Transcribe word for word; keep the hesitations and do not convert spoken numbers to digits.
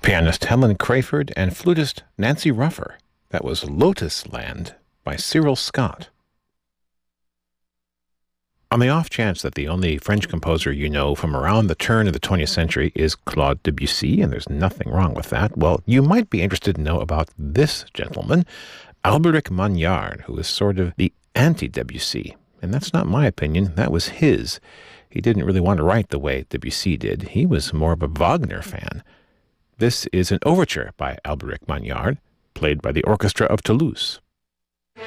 pianist Helen Crayford, and flutist Nancy Rufer. That was Lotus Land by Cyril Scott. On the off chance that the only French composer you know from around the turn of the twentieth century is Claude Debussy, and there's nothing wrong with that, well, you might be interested to know about this gentleman, Alberic Monniard, who is sort of the anti-Debussy. And that's not my opinion, that was his. He didn't really want to write the way Debussy did. He was more of a Wagner fan. This is an overture by Alberic Monniard, played by the Orchestra of Toulouse.